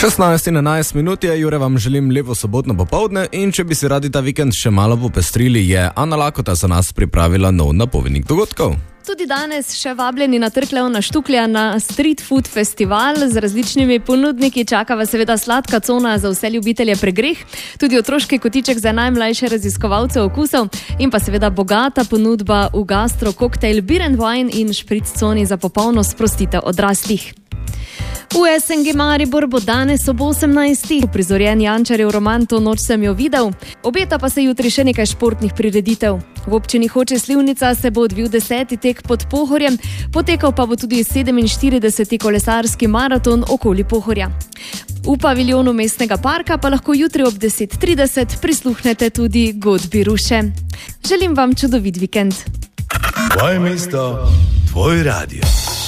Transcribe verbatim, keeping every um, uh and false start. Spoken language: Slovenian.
šestnajst in enajst minut je, Jure, vam želim lepo sobotno popoldne in če bi si radi ta vikend še malo popestrili, je Ana Lakota za nas pripravila nov napovednik dogodkov. Tudi danes še vabljeni na Trg Leona Štuklja na Street Food Festival z različnimi ponudniki. Čaka vas seveda sladka cona za vse ljubitelje pregreh, tudi otroški kotiček za najmlajše raziskovalce okusov in pa seveda bogata ponudba v gastro, koktejl, beer and wine in špric coni za popolno sprostitev odraslih. V S N G Maribor bo danes ob osemnajstih uprizorjen Jančarjev roman To noč sem jo videl. Obeta pa se jutri še nekaj športnih prireditev. V občini Hoče Slivnica se bo odvil deseti tek pod Pohorjem, potekal pa bo tudi sedeminštirideseti kolesarski maraton okoli Pohorja. V paviljonu mestnega parka pa lahko jutri ob deset trideset prisluhnete tudi godbi Ruše. Želim vam čudovit vikend. Tvoje mesto, tvoj radio.